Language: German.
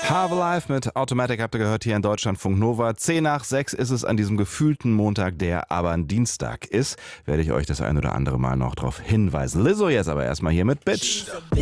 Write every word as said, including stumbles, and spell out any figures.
Have Life mit Automatic habt ihr gehört hier in Deutschlandfunk Nova. Zehn nach sechs ist es an diesem gefühlten Montag, der aber ein Dienstag ist. Werde ich euch das ein oder andere Mal noch darauf hinweisen. Lizzo jetzt aber erstmal hier mit Bitch.